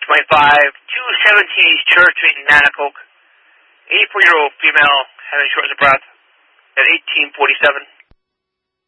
217 East Church Street in Nanticoke. 84-year-old female having shortness of breath at 1847.